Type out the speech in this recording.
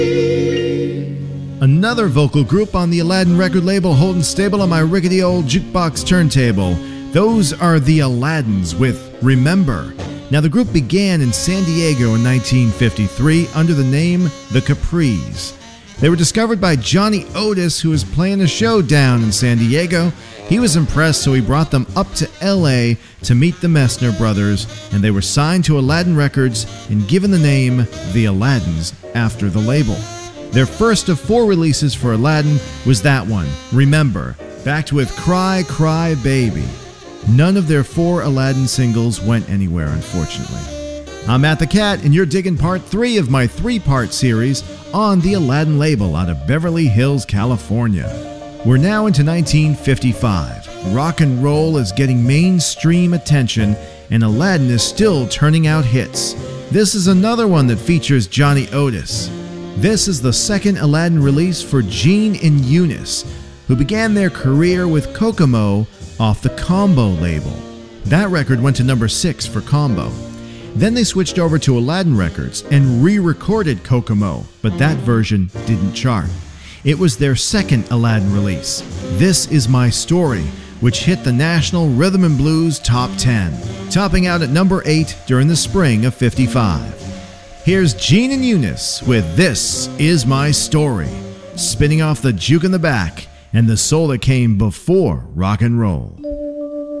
Another vocal group on the Aladdin record label holding stable on my rickety old jukebox turntable. Those are the Aladdins with Remember. Now the group began in San Diego in 1953 under the name The Capris. They were discovered by Johnny Otis, who was playing a show down in San Diego. He was impressed, so he brought them up to LA to meet the Messner brothers, and they were signed to Aladdin Records and given the name The Aladdins after the label. Their first of 4 releases for Aladdin was that one, Remember, backed with Cry Cry Baby. None of their 4 Aladdin singles went anywhere, unfortunately. I'm Matt the Cat, and you're digging part 3 of my 3-part series on the Aladdin label out of Beverly Hills, California. We're now into 1955. Rock and roll is getting mainstream attention, and Aladdin is still turning out hits. This is another one that features Johnny Otis. This is the second Aladdin release for Gene and Eunice, who began their career with Kokomo off the Combo label. That record went to number 6 for Combo. Then they switched over to Aladdin Records and re-recorded Kokomo, but that version didn't chart. It was their second Aladdin release, This Is My Story, which hit the National Rhythm and Blues Top 10, topping out at number 8 during the spring of '55. Here's Gene and Eunice with This Is My Story, spinning off the juke in the back and the soul that came before rock and roll.